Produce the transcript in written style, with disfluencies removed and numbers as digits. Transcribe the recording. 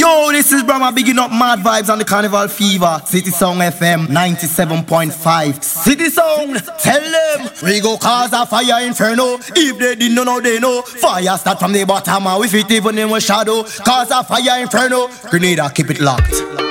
Yo, this is Brahma bigging up Mad Vibes on the Carnival Fever. City Song FM 97.5. City Song, tell them we go cause a fire inferno. If they didn't know, now they know. Fire start from the bottom and we fit even in a shadow. Cause a fire inferno. Grenada, keep it locked.